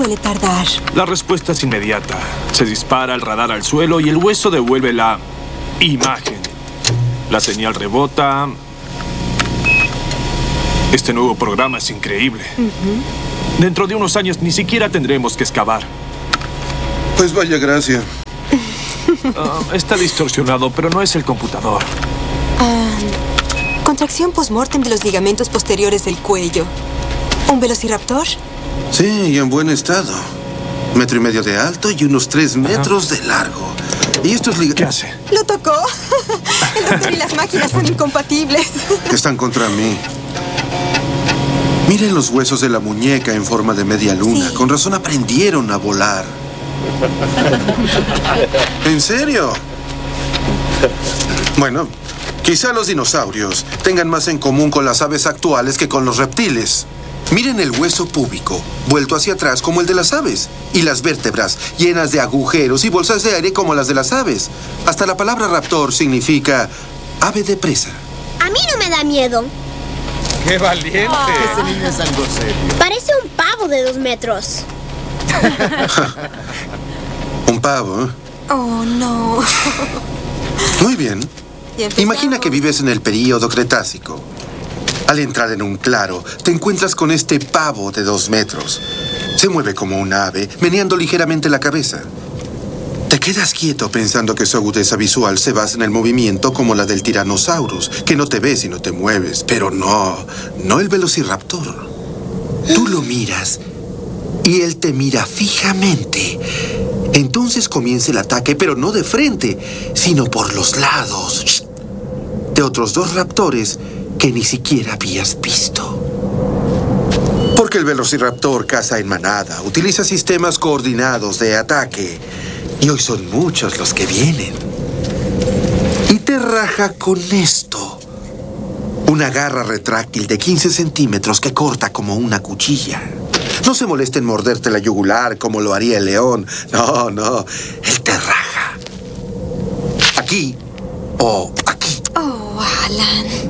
suele tardar? La respuesta es inmediata. Se dispara el radar al suelo y el hueso devuelve la imagen. La señal rebota. Este nuevo programa es increíble. Dentro de unos años ni siquiera tendremos que excavar. Pues vaya gracia. Está distorsionado, pero no es el computador. Contracción post-mortem de los ligamentos posteriores del cuello. ¿Un velociraptor? Sí, y en buen estado. 1,5 metros de alto y unos 3 metros de largo. Y estos ¿Qué hace? ¡Lo tocó! El doctor y las máquinas son incompatibles. están contra mí. Miren los huesos de la muñeca en forma de media luna. Sí. Con razón aprendieron a volar. ¿En serio? Bueno, quizá los dinosaurios tengan más en común con las aves actuales que con los reptiles. Miren el hueso púbico, vuelto hacia atrás como el de las aves. Y las vértebras, llenas de agujeros y bolsas de aire como las de las aves. Hasta la palabra raptor significa ave de presa. A mí no me da miedo. ¡Qué valiente! Ese niño es algo serio. Parece un pavo de 2 metros. Un pavo, ¿eh? Oh, no. Muy bien. Y empezamos. Imagina que vives en el período Cretácico. Al entrar en un claro, te encuentras con este pavo de 2 metros. Se mueve como un ave, meneando ligeramente la cabeza. Te quedas quieto pensando que su agudeza visual se basa en el movimiento como la del Tyrannosaurus, que no te ves y no te mueves. Pero no el Velociraptor. Tú lo miras y él te mira fijamente. Entonces comienza el ataque, pero no de frente, sino por los lados de otros 2 raptores que ni siquiera habías visto. Porque el Velociraptor caza en manada, utiliza sistemas coordinados de ataque. Y hoy son muchos los que vienen. Y te raja con esto. Una garra retráctil de 15 centímetros que corta como una cuchilla. No se molesta en morderte la yugular como lo haría el león. No, él te raja. Aquí o aquí. Oh, Alan.